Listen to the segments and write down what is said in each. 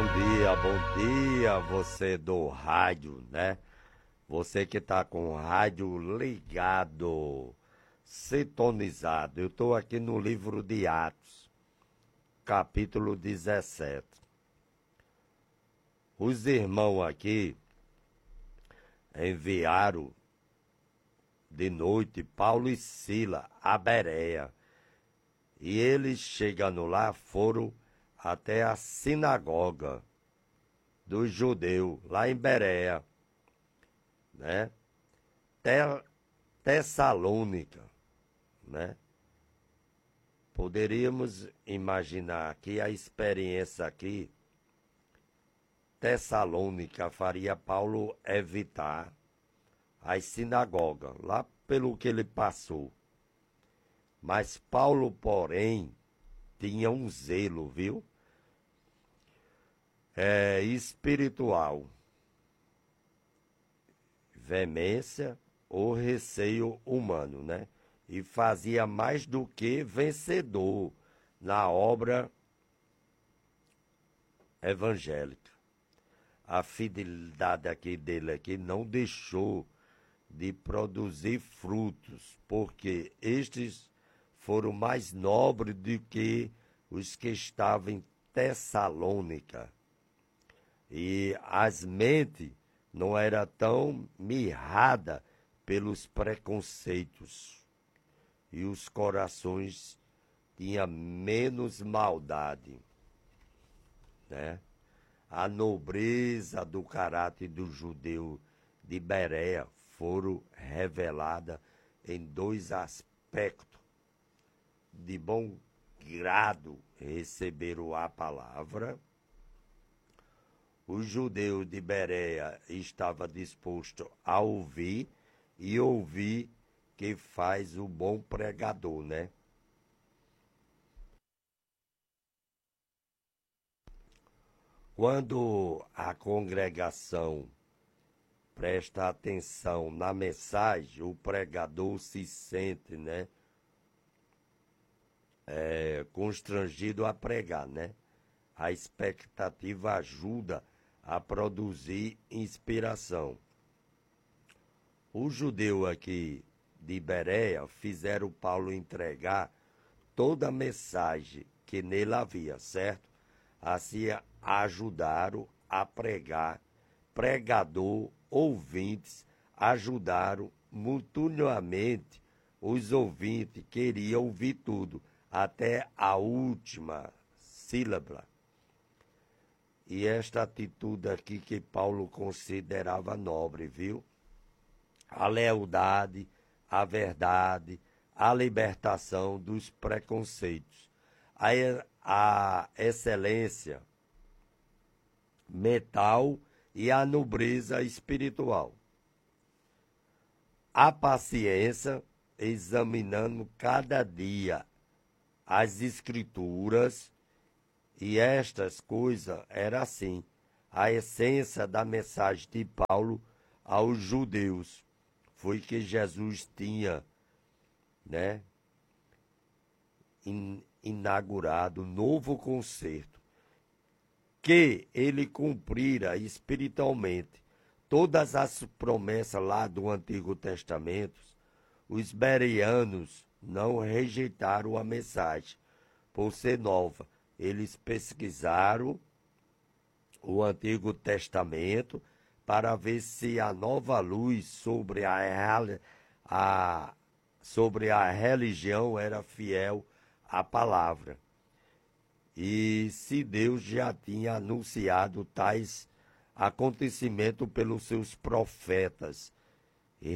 bom dia, você do rádio, né? Você que tá com o rádio ligado, sintonizado. Eu tô aqui no livro de Atos, capítulo 17. Os irmãos aqui enviaram de noite Paulo e Sila a Bereia. E eles, chegando lá, foram até a sinagoga dos judeus, lá em Bereia, né? Tessalônica, né? Poderíamos imaginar que a experiência aqui, Tessalônica, faria Paulo evitar as sinagogas, lá pelo que ele passou. Mas Paulo, porém, tinha um zelo, viu? Espiritual, veemência ou receio humano, né? E fazia mais do que vencedor na obra evangélica. A fidelidade dele aqui não deixou de produzir frutos, porque estes foram mais nobres do que os que estavam em Tessalônica. E as mentes não eram tão mirradas pelos preconceitos. E os corações tinham menos maldade, né? A nobreza do caráter do judeu de Bereia foram reveladas em dois aspectos. De bom grado receberam a palavra. O judeu de Bereia estava disposto a ouvir, e ouvir que faz o bom pregador, né? Quando a congregação presta atenção na mensagem, o pregador se sente, né, constrangido a pregar, né? A expectativa ajuda a produzir inspiração. Os judeus aqui de Bereia fizeram Paulo entregar toda a mensagem que nele havia, certo? Assim ajudaram a pregar, pregador, ouvintes, ajudaram mutuamente. Os ouvintes queriam ouvir tudo, até a última sílaba. E esta atitude aqui que Paulo considerava nobre, viu? A lealdade, a verdade, a libertação dos preconceitos, a excelência mental e a nobreza espiritual. A paciência, examinando cada dia as escrituras, e estas coisas era assim, a essência da mensagem de Paulo aos judeus foi que Jesus tinha, né, inaugurado um novo concerto, que ele cumprira espiritualmente todas as promessas lá do Antigo Testamento. Os bereanos não rejeitaram a mensagem por ser nova. Eles pesquisaram o Antigo Testamento para ver se a nova luz sobre sobre a religião era fiel à palavra. E se Deus já tinha anunciado tais acontecimentos pelos seus profetas, e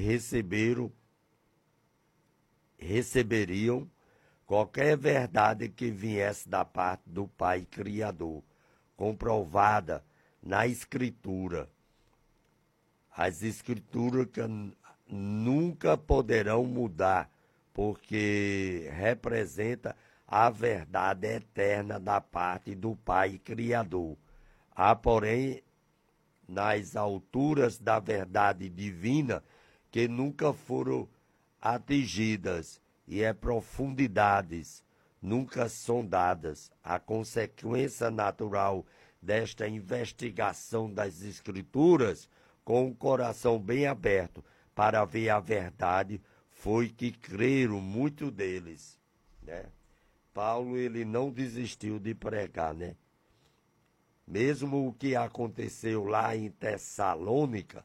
receberiam qualquer verdade que viesse da parte do Pai Criador, comprovada na Escritura. As Escrituras que nunca poderão mudar, porque representa a verdade eterna da parte do Pai Criador. Há, porém, nas alturas da verdade divina que nunca foram atingidas, e profundidades nunca sondadas. A consequência natural desta investigação das Escrituras com o coração bem aberto para ver a verdade, foi que creram muito deles, né? Paulo, ele não desistiu de pregar, né? Mesmo o que aconteceu lá em Tessalônica,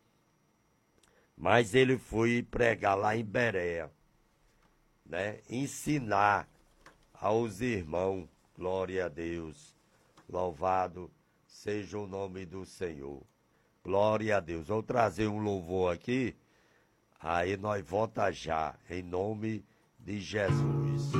mas ele foi pregar lá em Bereia, né? Ensinar aos irmãos, glória a Deus, louvado seja o nome do Senhor, glória a Deus. Vou trazer um louvor aqui, aí nós volta já, em nome de Jesus.